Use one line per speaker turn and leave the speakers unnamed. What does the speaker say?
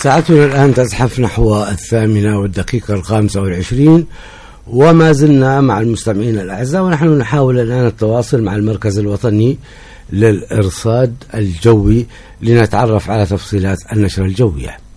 ساعتنا الآن تزحف نحو 8:25، وما زلنا مع المستمعين الأعزاء، ونحن نحاول الآن التواصل مع المركز الوطني للإرصاد الجوي لنتعرف على تفصيلات النشرة الجوية.